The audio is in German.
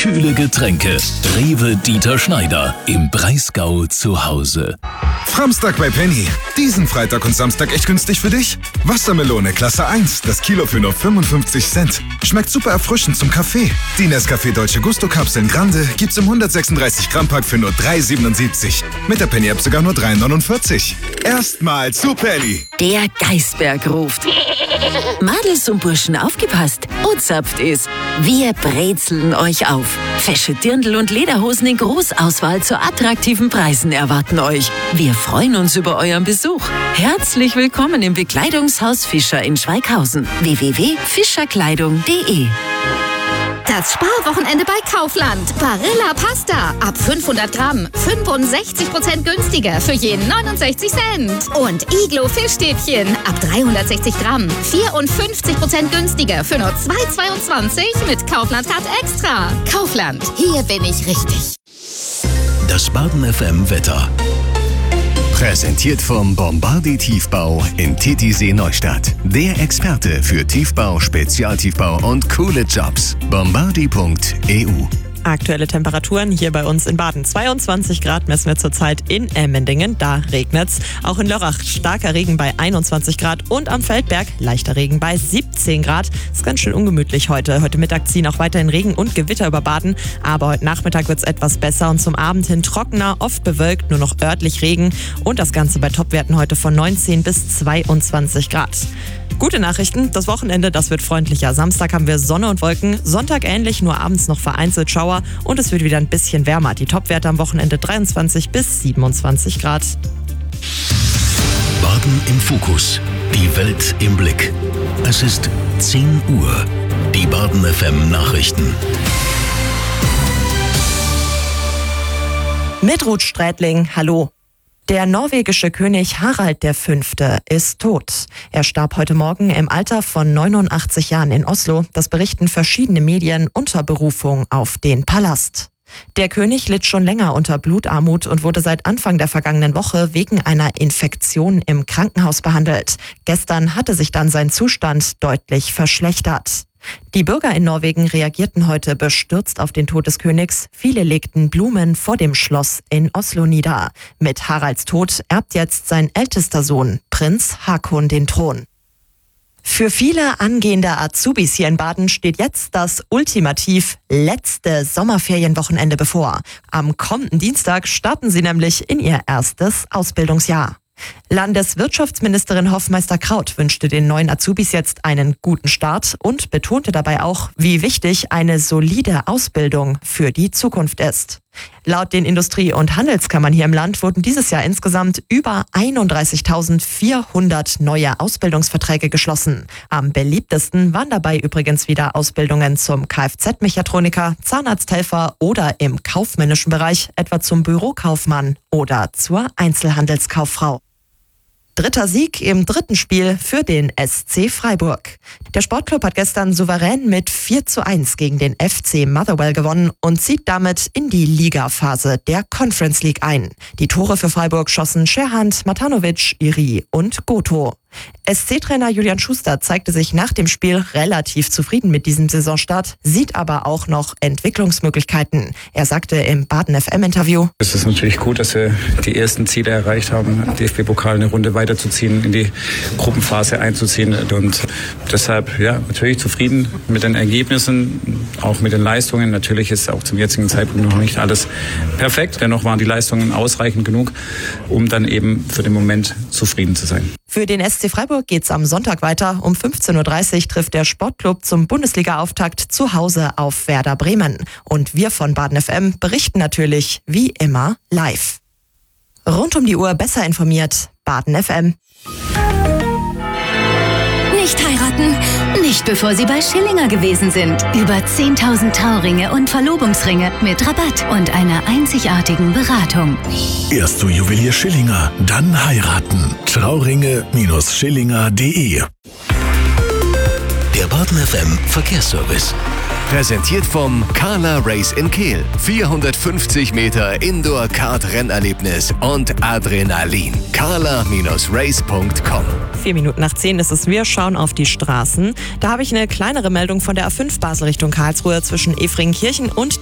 kühle Getränke. Rewe Dieter Schneider im Breisgau zu Hause. Framstag bei Penny. Diesen Freitag und Samstag echt günstig für dich. Wassermelone Klasse 1, das Kilo für nur 55 Cent. Schmeckt super erfrischend zum Kaffee. Die Nescafé Dolce Gusto Kapseln Grande gibt's im 136 Gramm Pack für nur 3,77. Mit der Penny App sogar nur 3,49. Erstmal zu Penny. Der Geisberg ruft. Madels und Burschen, aufgepasst. Ozapft ist. Wir brezeln euch auf. Fesche Dirndl und Lederhosen in Großauswahl zu attraktiven Preisen erwarten euch. Wir freuen uns über euren Besuch. Herzlich willkommen im Bekleidungshaus Fischer in Schweighausen. www.fischerkleidung.de. Das Sparwochenende bei Kaufland. Barilla Pasta. Ab 500 Gramm. 65% günstiger für jeden 69 Cent. Und Iglo Fischstäbchen. Ab 360 Gramm. 54% günstiger für nur 2,22 mit Kaufland Card Extra. Kaufland. Hier bin ich richtig. Das Baden FM Wetter. Präsentiert vom Bombardi Tiefbau in Titisee Neustadt. Der Experte für Tiefbau, Spezialtiefbau und coole Jobs. Bombardi.eu. Aktuelle Temperaturen hier bei uns in Baden. 22 Grad messen wir zurzeit in Emmendingen, da regnet's. Auch in Lörrach starker Regen bei 21 Grad und am Feldberg leichter Regen bei 17 Grad. Ist ganz schön ungemütlich heute. Heute Mittag ziehen auch weiterhin Regen und Gewitter über Baden, aber heute Nachmittag wird's etwas besser und zum Abend hin trockener, oft bewölkt, nur noch örtlich Regen und das Ganze bei Topwerten heute von 19 bis 22 Grad. Gute Nachrichten, das Wochenende, das wird freundlicher. Samstag haben wir Sonne und Wolken, Sonntag ähnlich, nur abends noch vereinzelt Schauer und es wird wieder ein bisschen wärmer. Die Topwerte am Wochenende 23 bis 27 Grad. Baden im Fokus. Die Welt im Blick. Es ist 10 Uhr. Die Baden FM Nachrichten. Mit Ruth Strätling, hallo. Der norwegische König Harald V. ist tot. Er starb heute Morgen im Alter von 89 Jahren in Oslo. Das berichten verschiedene Medien unter Berufung auf den Palast. Der König litt schon länger unter Blutarmut und wurde seit Anfang der vergangenen Woche wegen einer Infektion im Krankenhaus behandelt. Gestern hatte sich dann sein Zustand deutlich verschlechtert. Die Bürger in Norwegen reagierten heute bestürzt auf den Tod des Königs. Viele legten Blumen vor dem Schloss in Oslo nieder. Mit Haralds Tod erbt jetzt sein ältester Sohn, Prinz Haakon, den Thron. Für viele angehende Azubis hier in Baden steht jetzt das ultimativ letzte Sommerferienwochenende bevor. Am kommenden Dienstag starten sie nämlich in ihr erstes Ausbildungsjahr. Landeswirtschaftsministerin Hofmeister-Kraut wünschte den neuen Azubis jetzt einen guten Start und betonte dabei auch, wie wichtig eine solide Ausbildung für die Zukunft ist. Laut den Industrie- und Handelskammern hier im Land wurden dieses Jahr insgesamt über 31.400 neue Ausbildungsverträge geschlossen. Am beliebtesten waren dabei übrigens wieder Ausbildungen zum Kfz-Mechatroniker, Zahnarzthelfer oder im kaufmännischen Bereich, etwa zum Bürokaufmann oder zur Einzelhandelskauffrau. Dritter Sieg im dritten Spiel für den SC Freiburg. Der Sportclub hat gestern souverän mit 4:1 gegen den FC Motherwell gewonnen und zieht damit in die Ligaphase der Conference League ein. Die Tore für Freiburg schossen Scherhand, Matanovic, Iri und Goto. SC-Trainer Julian Schuster zeigte sich nach dem Spiel relativ zufrieden mit diesem Saisonstart, sieht aber auch noch Entwicklungsmöglichkeiten. Er sagte im Baden FM-Interview: Es ist natürlich gut, dass wir die ersten Ziele erreicht haben, DFB-Pokal eine Runde weiterzuziehen, in die Gruppenphase einzuziehen und deshalb natürlich zufrieden mit den Ergebnissen, auch mit den Leistungen. Natürlich ist auch zum jetzigen Zeitpunkt noch nicht alles perfekt, dennoch waren die Leistungen ausreichend genug, um dann eben für den Moment zufrieden zu sein. Für den SC Freiburg geht's am Sonntag weiter. Um 15:30 Uhr trifft der Sportclub zum Bundesliga-Auftakt zu Hause auf Werder Bremen. Und wir von Baden FM berichten natürlich wie immer live. Rund um die Uhr besser informiert, Baden FM. Nicht heiraten, nicht bevor Sie bei Schillinger gewesen sind. Über 10.000 Trauringe und Verlobungsringe mit Rabatt und einer einzigartigen Beratung. Erst zu Juwelier Schillinger, dann heiraten. Trauringe-Schillinger.de. Der Baden FM Verkehrsservice. Präsentiert vom Carla Race in Kehl. 450 Meter Indoor-Kart-Rennerlebnis und Adrenalin. carla-race.com. 9:04 ist es. Wir schauen auf die Straßen. Da habe ich eine kleinere Meldung von der A5 Basel Richtung Karlsruhe zwischen Efringkirchen und